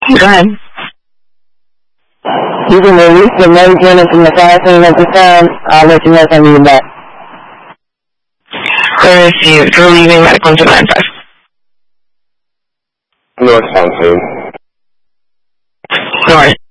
Go ahead. You can release the melatonin from the fasting at the time. I'll let you know if I need that. For relieving medical into 9-5. North Fontaine. North.